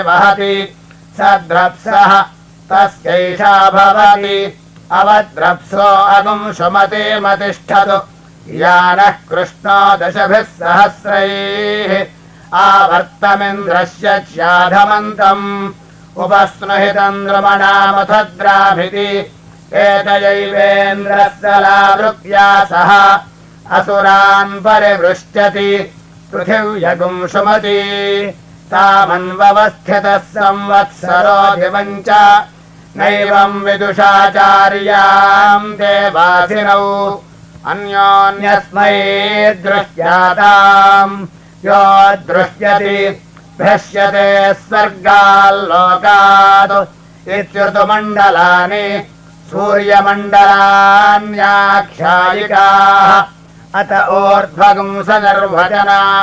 वहति सद्रप्सः तस्यैषा भवति अवद्रप्सो अगुंशुमते मतिष्ठतु यानः कृष्णो दशभिः सहस्रैः आवर्तमिन्द्रस्य च्याधमन्तम् उपस्नुहितम् द्रुमणामथद्राभिति एतयैवेन्द्रस्य लावृत्या सह असुरान् परिवृष्ट्यति पृथिव्यगुंशुमती तामन्वस्थितः संवत्सरो दिवञ्च नैवम् विदुषाचार्याम् देवासिनौ अन्योन्यस्मै दृश्याताम् यो दृश्यति भ्रश्यते स्वर्गाल्लोकात् इत्युतुमण्डलानि सूर्यमण्डलान्याख्यायिकाः अत ऊर्ध्वगुंसनिर्वचना